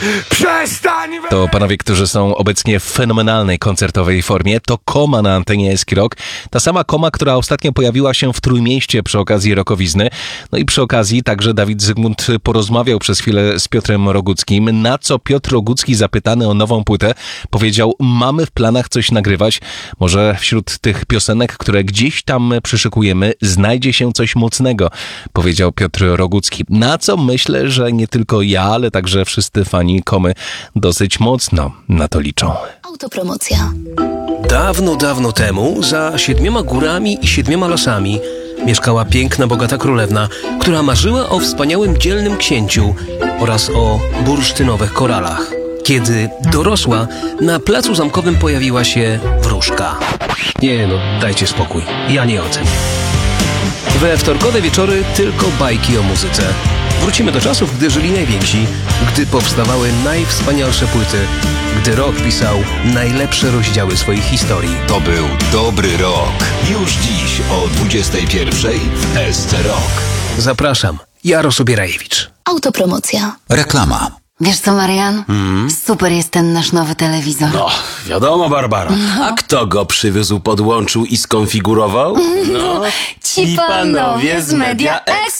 Przestań! To panowie, którzy są obecnie w fenomenalnej koncertowej formie. To Koma na antenie Eski Rock. Ta sama Koma, która ostatnio pojawiła się w Trójmieście przy okazji Rockowizny. No i przy okazji także Dawid Zygmunt porozmawiał przez chwilę z Piotrem Roguckim, na co Piotr Rogucki, zapytany o nową płytę, powiedział: mamy w planach coś nagrywać. Może wśród tych piosenek, które gdzieś tam przyszykujemy, znajdzie się coś mocnego, powiedział Piotr Rogucki. Na co myślę, że nie tylko ja, ale także wszyscy fani Komy dosyć mocno na to liczą. Autopromocja. Dawno, dawno temu, za 7 górami i 7 lasami, mieszkała piękna, bogata królewna, która marzyła o wspaniałym, dzielnym księciu oraz o bursztynowych koralach. Kiedy dorosła, na placu zamkowym pojawiła się wróżka. Nie no, dajcie spokój, ja nie ocenię. We wtorkowe wieczory tylko bajki o muzyce. Wrócimy do czasów, gdy żyli najwięksi, gdy powstawały najwspanialsze płyty, gdy rock pisał najlepsze rozdziały swoich historii. To był dobry rok. Już dziś o 21:00 w SC Rock. Zapraszam, Jaro Sobierajewicz. Autopromocja. Reklama. Wiesz co, Marian? Super jest ten nasz nowy telewizor. No, wiadomo, Barbara. A kto go przywiózł, podłączył i skonfigurował? No, Ci panowie z Media